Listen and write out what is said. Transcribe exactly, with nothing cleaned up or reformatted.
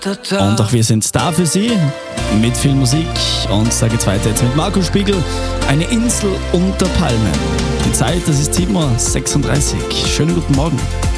Und auch wir sind da für Sie mit viel Musik. Und da geht's weiter jetzt mit Marco Spiegel. Eine Insel unter Palmen. Die Zeit, das ist sieben Uhr sechsunddreißig. Schönen guten Morgen.